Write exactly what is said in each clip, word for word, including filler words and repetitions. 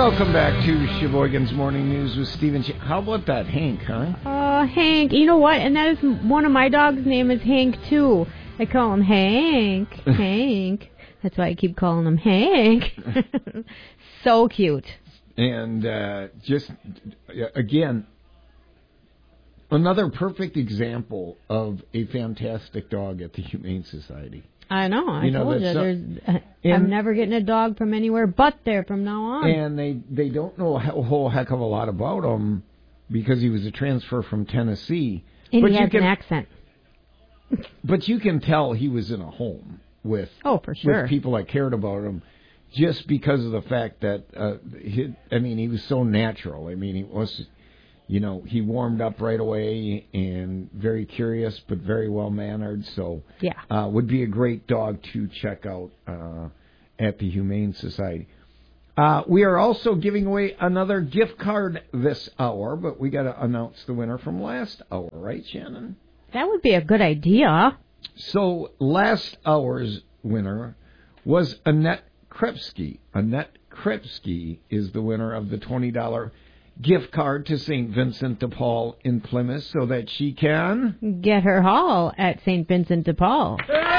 Welcome back to Sheboygan's Morning News with Stephen. How about that, Hank, huh? Uh, Hank. You know what? And that is one of my dogs' name is Hank, too. I call him Hank. Hank. That's why I keep calling him Hank. So cute. And uh, just, again, another perfect example of a fantastic dog at the Humane Society. I know. I you know, told you. So, there's, I'm never getting a dog from anywhere but there from now on. And they, they don't know a whole heck of a lot about him because he was a transfer from Tennessee. And but he you has can, an accent. But you can tell he was in a home with, oh, for sure. with people that cared about him just because of the fact that, uh, he, I mean, he was so natural. I mean, he was... You know, he warmed up right away and very curious, but very well-mannered. So, yeah, uh, would be a great dog to check out uh, at the Humane Society. Uh, we are also giving away another gift card this hour, but we got to announce the winner from last hour, right, Shannon? That would be a good idea. So, last hour's winner was Annette Krepsky. Annette Krepsky is the winner of the twenty dollars gift card to Saint Vincent de Paul in Plymouth so that she can get her haul at Saint Vincent de Paul.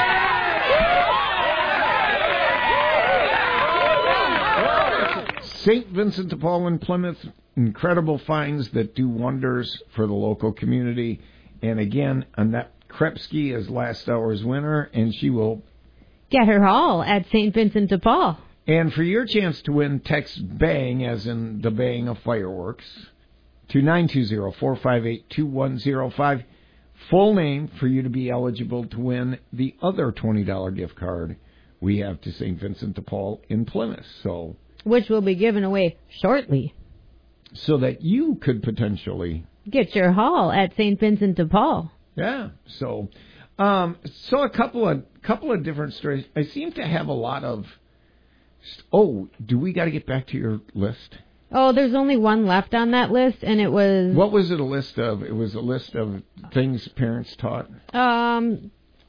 Saint Vincent de Paul in Plymouth, incredible finds that do wonders for the local community. And again, Annette Krepsky is last hour's winner, and she will get her haul at Saint Vincent de Paul. And for your chance to win, text BANG, as in the bang of fireworks, to nine two zero, four five eight, two one zero five. Full name for you to be eligible to win the other twenty dollars gift card we have to Saint Vincent de Paul in Plymouth. So, which will be given away shortly. So that you could potentially get your haul at Saint Vincent de Paul. Yeah. So, um, so a couple of couple of different stories. I seem to have a lot of... Oh, do we got to get back to your list? Oh, there's only one left on that list, and it was... What was it a list of? It was a list of things parents taught? Um,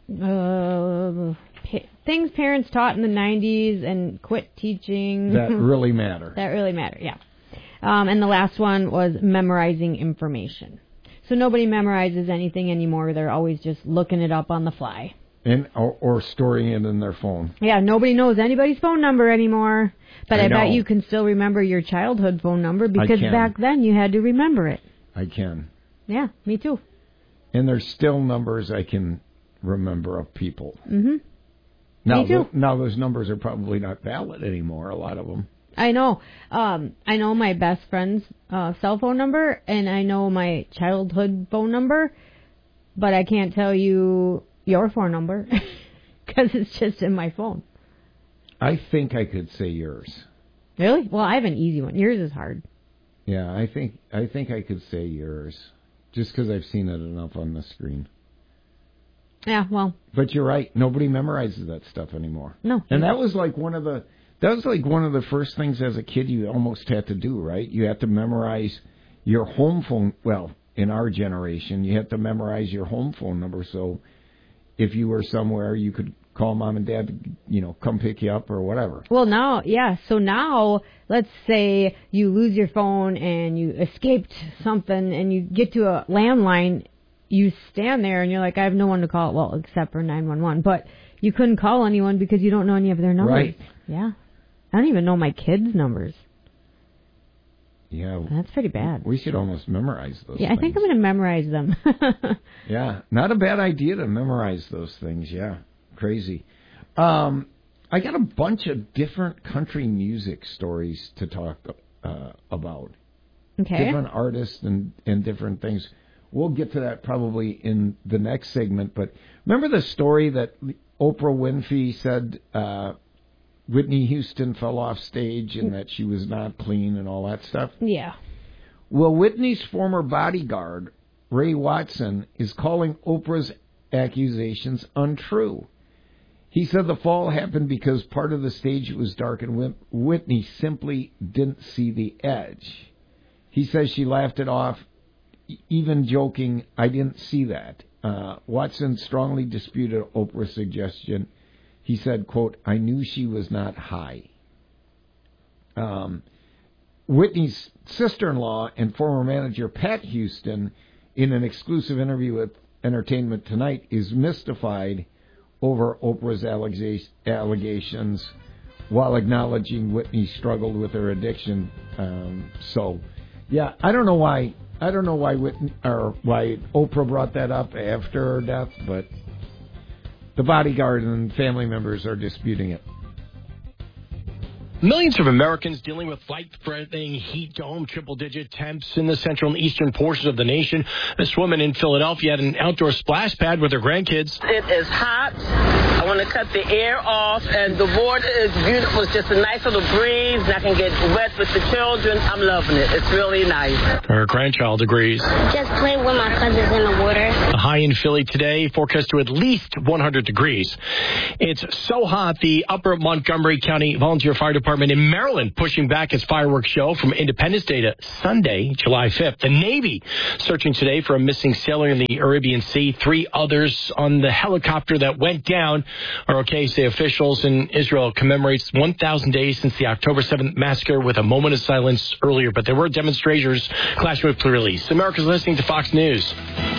uh, pa- things parents taught in the nineties and quit teaching. That really matter. That really matter, yeah. Um, and the last one was memorizing information. So nobody memorizes anything anymore. They're always just looking it up on the fly. And or, or storing it in their phone. Yeah, nobody knows anybody's phone number anymore. But I, I bet know. you can still remember your childhood phone number because back then you had to remember it. I can. Yeah, me too. And there's still numbers I can remember of people. Mm-hmm. Now, me too. Th- now those numbers are probably not valid anymore, a lot of them. I know. Um, I know my best friend's uh, cell phone number, and I know my childhood phone number, but I can't tell you your phone number because it's just in my phone. I think I could say yours. Really? Well, I have an easy one. Yours is hard. Yeah, I think I think I could say yours just because I've seen it enough on the screen. Yeah, well. But you're right. Nobody memorizes that stuff anymore. No. And that was like one of the that was like one of the first things as a kid you almost had to do, right? You had to memorize your home phone. Well, in our generation, you had to memorize your home phone number so if you were somewhere, you could call mom and dad to, you know, come pick you up or whatever. Well, now, yeah. So now, let's say you lose your phone and you escaped something and you get to a landline, you stand there and you're like, I have no one to call. Well, except for nine one one. But you couldn't call anyone because you don't know any of their numbers. Right. Yeah. I don't even know my kids' numbers. Yeah. That's pretty bad. We should almost memorize those Yeah, things. I think I'm going to memorize them. Yeah. Not a bad idea to memorize those things. Yeah. Crazy. Um, I got a bunch of different country music stories to talk uh, about. Okay. Different artists and, and different things. We'll get to that probably in the next segment. But remember the story that Oprah Winfrey said uh, Whitney Houston fell off stage and that she was not clean and all that stuff? Yeah. Well, Whitney's former bodyguard, Ray Watson, is calling Oprah's accusations untrue. He said the fall happened because part of the stage was dark and Whitney simply didn't see the edge. He says she laughed it off, even joking, I didn't see that. Uh, Watson strongly disputed Oprah's suggestion. He said, quote, I knew she was not high. Um, Whitney's sister-in-law and former manager Pat Houston, in an exclusive interview with Entertainment Tonight, is mystified over Oprah's allegations while acknowledging Whitney struggled with her addiction. Um, so, yeah, I don't know why. I don't know why Whitney or why Oprah brought that up after her death, but the bodyguard and family members are disputing it. Millions of Americans dealing with life-threatening heat dome triple-digit temps in the central and eastern portions of the nation. This woman in Philadelphia had an outdoor splash pad with her grandkids. It is hot. I want to cut the air off, and the water is beautiful. It's just a nice little breeze, and I can get wet with the children. I'm loving it. It's really nice. Her grandchild agrees. Just play with my cousins in the water. A high in Philly today, forecast to at least one hundred degrees. It's so hot, the Upper Montgomery County Volunteer Fire Department in Maryland pushing back its fireworks show from Independence Day to Sunday, July fifth. The Navy searching today for a missing sailor in the Arabian Sea. Three others on the helicopter that went down are okay, say officials. And Israel commemorates one thousand days since the October seventh massacre with a moment of silence earlier. But there were demonstrators clashing with police. America's listening to Fox News.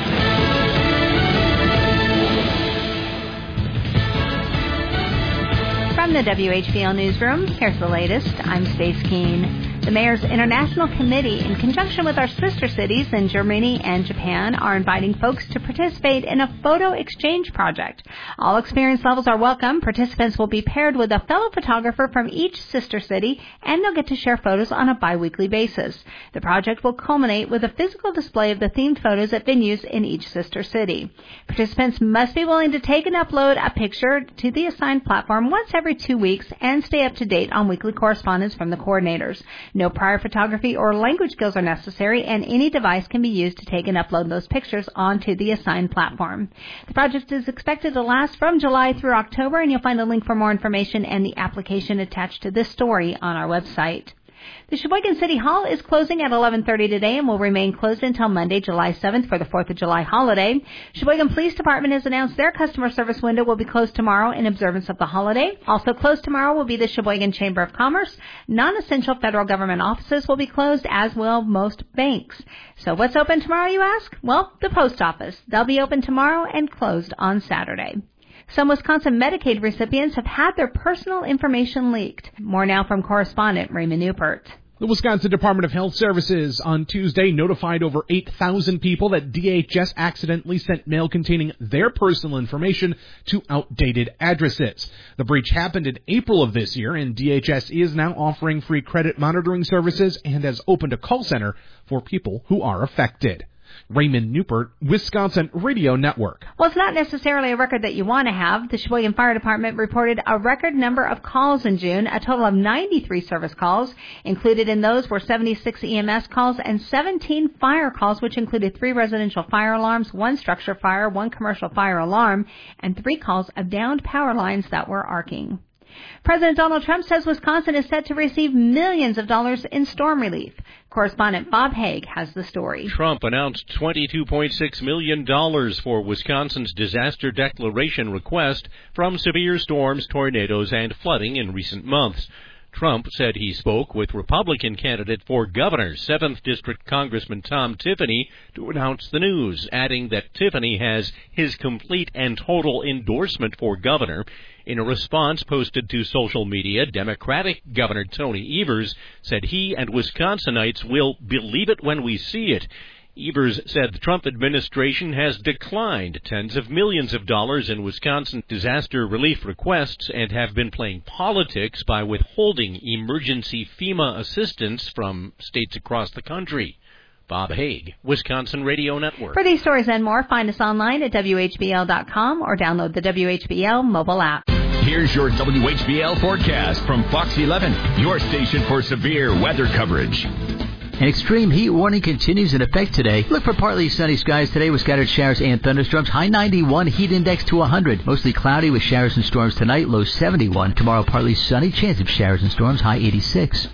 From the W H B L Newsroom, here's the latest. I'm Stace Keene. The Mayor's International Committee, in conjunction with our sister cities in Germany and Japan, are inviting folks to participate in a photo exchange project. All experience levels are welcome. Participants will be paired with a fellow photographer from each sister city, and they'll get to share photos on a biweekly basis. The project will culminate with a physical display of the themed photos at venues in each sister city. Participants must be willing to take and upload a picture to the assigned platform once every two weeks and stay up to date on weekly correspondence from the coordinators. No prior photography or language skills are necessary, and any device can be used to take and upload those pictures onto the assigned platform. The project is expected to last from July through October, and you'll find a link for more information and the application attached to this story on our website. The Sheboygan City Hall is closing at eleven thirty today and will remain closed until Monday, July seventh for the fourth of July holiday. Sheboygan Police Department has announced their customer service window will be closed tomorrow in observance of the holiday. Also closed tomorrow will be the Sheboygan Chamber of Commerce. Non-essential federal government offices will be closed, as will most banks. So what's open tomorrow, you ask? Well, the post office. They'll be open tomorrow and closed on Saturday. Some Wisconsin Medicaid recipients have had their personal information leaked. More now from correspondent Raymond Newport. The Wisconsin Department of Health Services on Tuesday notified over eight thousand people that D H S accidentally sent mail containing their personal information to outdated addresses. The breach happened in April of this year, and D H S is now offering free credit monitoring services and has opened a call center for people who are affected. Raymond Newport, Wisconsin Radio Network. Well, it's not necessarily a record that you want to have. The Sheboygan Fire Department reported a record number of calls in June, a total of ninety-three service calls. Included in those were seventy-six E M S calls and seventeen fire calls, which included three residential fire alarms, one structure fire, one commercial fire alarm, and three calls of downed power lines that were arcing. President Donald Trump says Wisconsin is set to receive millions of dollars in storm relief. Correspondent Bob Haig has the story. Trump announced twenty-two point six million dollars for Wisconsin's disaster declaration request from severe storms, tornadoes, and flooding in recent months. Trump said he spoke with Republican candidate for governor, seventh District Congressman Tom Tiffany, to announce the news, adding that Tiffany has his complete and total endorsement for governor. In a response posted to social media, Democratic Governor Tony Evers said he and Wisconsinites will believe it when we see it. Evers said the Trump administration has declined tens of millions of dollars in Wisconsin disaster relief requests and have been playing politics by withholding emergency FEMA assistance from states across the country. Bob Haig, Wisconsin Radio Network. For these stories and more, find us online at W H B L dot com or download the W H B L mobile app. Here's your W H B L forecast from Fox eleven, your station for severe weather coverage. An extreme heat warning continues in effect today. Look for partly sunny skies today with scattered showers and thunderstorms. High ninety-one, heat index to one hundred. Mostly cloudy with showers and storms tonight, low seventy-one. Tomorrow partly sunny, chance of showers and storms, high eighty-six.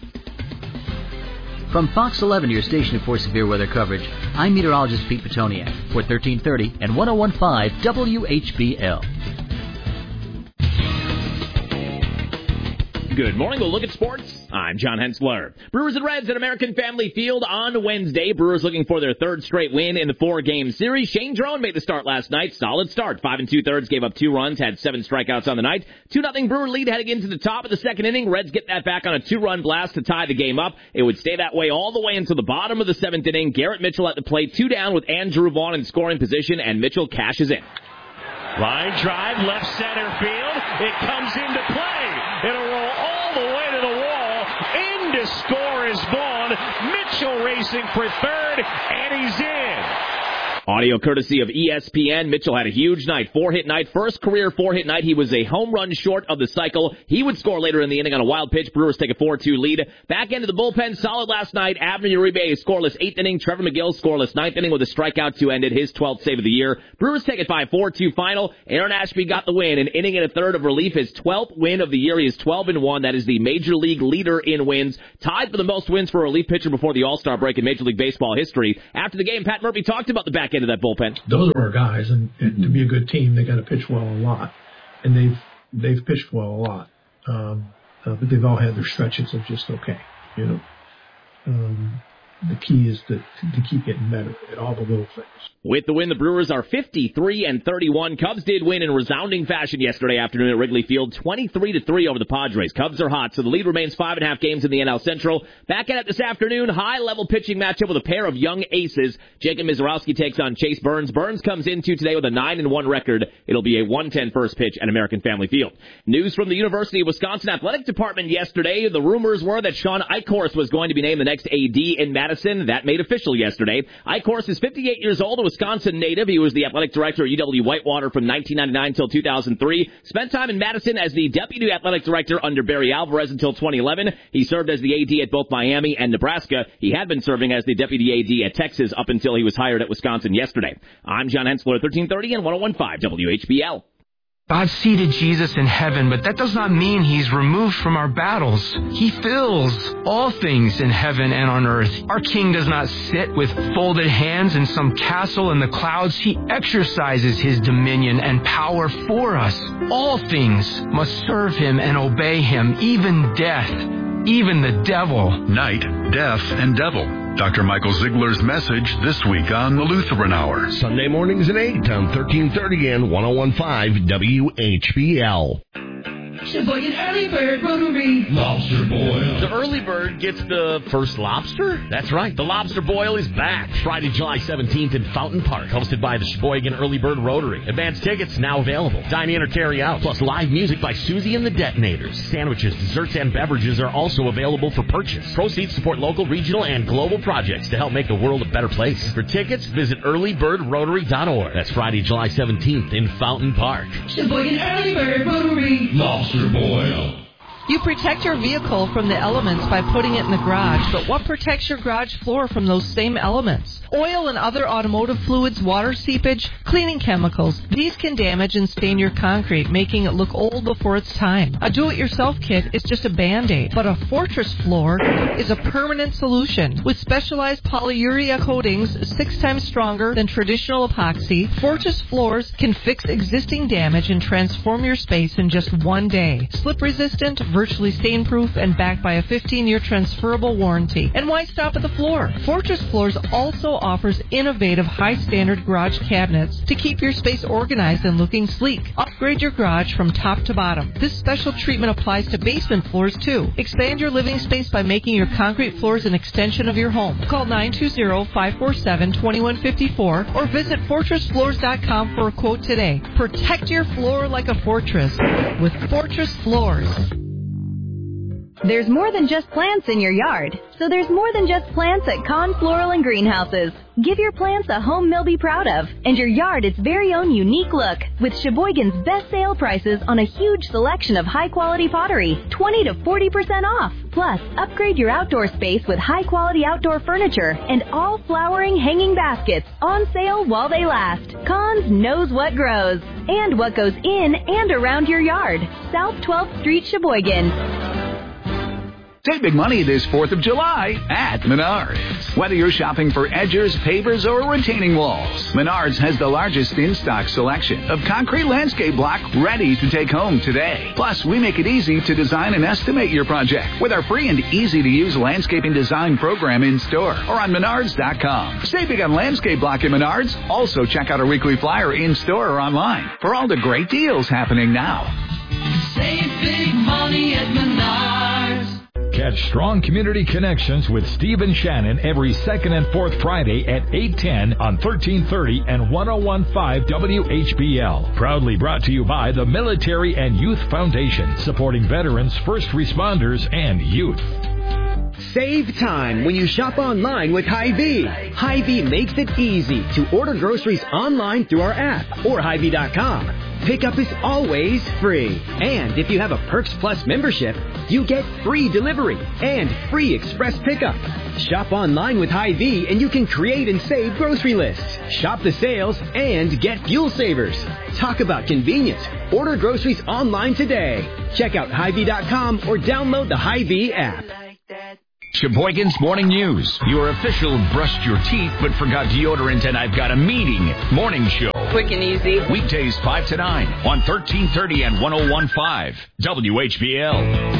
From Fox eleven, your station for severe weather coverage, I'm meteorologist Pete Petoniak for thirteen thirty and one oh one point five W H B L. Good morning. We'll look at sports. I'm John Hensler. Brewers and Reds at American Family Field on Wednesday. Brewers looking for their third straight win in the four-game series. Shane Drone made the start last night. Solid start. Five and two-thirds, gave up two runs, had seven strikeouts on the night. two nothing Brewer lead heading into the top of the second inning. Reds get that back on a two-run blast to tie the game up. It would stay that way all the way until the bottom of the seventh inning. Garrett Mitchell at the plate, two down with Andrew Vaughn in scoring position, and Mitchell cashes in. Line drive, left center field. It comes into play. It'll roll all the way to the wall. In to score is Vaughn. Mitchell racing for third, and he's in. Audio courtesy of E S P N. Mitchell had a huge night. Four-hit night. First career four-hit night. He was a home run short of the cycle. He would score later in the inning on a wild pitch. Brewers take a four two lead. Back end of the bullpen. Solid last night. Abner Uribe, a scoreless eighth inning. Trevor McGill, scoreless ninth inning with a strikeout to end it. His twelfth save of the year. Brewers take it five four two final. Aaron Ashby got the win. An inning and a third of relief. His twelfth win of the year. He is twelve and one. That is the major league leader in wins. Tied for the most wins for a relief pitcher before the All-Star break in Major League Baseball history. After the game, Pat Murphy talked about the back end of that bullpen. Those are our guys, and, and to be a good team, they got to pitch well a lot, and they've they've pitched well a lot. Um, uh, but they've all had their stretches of just okay, you know. Um, the key is to, to keep getting better at all the little things. With the win, the Brewers are fifty-three and thirty-one. Cubs did win in resounding fashion yesterday afternoon at Wrigley Field, twenty-three to three over the Padres. Cubs are hot, so the lead remains five and a half games in the N L Central. Back at it this afternoon, high-level pitching matchup with a pair of young aces. Jacob Mizorowski takes on Chase Burns. Burns comes into today with a nine and one record. It'll be a one ten first pitch at American Family Field. News from the University of Wisconsin Athletic Department yesterday. The rumors were that Sean Eichhorst was going to be named the next A D in Madison. That made official yesterday. Eichhorst is fifty-eight years old, a Wisconsin native. He was the athletic director at U W Whitewater from nineteen ninety-nine until two thousand three. Spent time in Madison as the deputy athletic director under Barry Alvarez until twenty eleven. He served as the A D at both Miami and Nebraska. He had been serving as the deputy A D at Texas up until he was hired at Wisconsin yesterday. I'm John Hensler, thirteen thirty and one oh one point five W H B L. God seated Jesus in heaven, but that does not mean he's removed from our battles. He fills all things in heaven and on earth. Our King does not sit with folded hands in some castle in the clouds. He exercises his dominion and power for us. All things must serve him and obey him, even death, even the devil. Night, death, and devil. Doctor Michael Ziegler's message this week on the Lutheran Hour. Sunday mornings at eight on thirteen thirty and one oh one point five W H B L. Sheboygan Early Bird Rotary. Lobster boil. The Early Bird gets the first lobster? That's right. The Lobster Boil is back. Friday, July seventeenth in Fountain Park. Hosted by the Sheboygan Early Bird Rotary. Advanced tickets now available. Dine in or carry out. Plus live music by Susie and the Detonators. Sandwiches, desserts, and beverages are also available for purchase. Proceeds support local, regional, and global projects to help make the world a better place. For tickets, visit early bird rotary dot org. That's Friday, July seventeenth in Fountain Park. Sheboygan Early Bird Rotary. Lobster boil. You protect your vehicle from the elements by putting it in the garage, but what protects your garage floor from those same elements? Oil and other automotive fluids, water seepage, cleaning chemicals. These can damage and stain your concrete, making it look old before its time. A do-it-yourself kit is just a Band-Aid, but a Fortress floor is a permanent solution. With specialized polyurea coatings six times stronger than traditional epoxy, Fortress floors can fix existing damage and transform your space in just one day. Slip-resistant, virtually stain-proof, and backed by a fifteen-year transferable warranty. And why stop at the floor? Fortress Floors also offers innovative, high-standard garage cabinets to keep your space organized and looking sleek. Upgrade your garage from top to bottom. This special treatment applies to basement floors, too. Expand your living space by making your concrete floors an extension of your home. Call nine two zero, five four seven, two one five four or visit fortress floors dot com for a quote today. Protect your floor like a fortress with Fortress Floors. There's more than just plants in your yard, so there's more than just plants at Kahn Floral and Greenhouses. Give your plants a home they'll be proud of, and your yard its very own unique look, with Sheboygan's best sale prices on a huge selection of high-quality pottery, twenty to forty percent off. Plus, upgrade your outdoor space with high-quality outdoor furniture and all flowering hanging baskets on sale while they last. Kahn's knows what grows and what goes in and around your yard. South twelfth Street, Sheboygan. Save big money this fourth of July at Menards. Whether you're shopping for edgers, pavers, or retaining walls, Menards has the largest in-stock selection of concrete landscape block ready to take home today. Plus, we make it easy to design and estimate your project with our free and easy-to-use landscaping design program in-store or on Menards dot com. Save big on landscape block at Menards. Also, check out our weekly flyer in-store or online for all the great deals happening now. Save big money at Menards. Catch Strong Community Connections with Steve and Shannon every second and fourth Friday at eight ten on thirteen thirty and ten fifteen W H B L. Proudly brought to you by the Military and Youth Foundation, supporting veterans, first responders, and youth. Save time when you shop online with Hy-Vee. Hy-Vee makes it easy to order groceries online through our app or Hy Vee dot com. Pickup is always free. And if you have a Perks Plus membership, you get free delivery and free express pickup. Shop online with Hy-Vee and you can create and save grocery lists. Shop the sales and get fuel savers. Talk about convenience. Order groceries online today. Check out Hy Vee dot com or download the Hy-Vee app. Sheboygan's Morning News. Your official brushed your teeth but forgot deodorant and I've got a meeting morning show. Quick and easy. Weekdays five to nine on thirteen thirty and ten fifteen W H B L.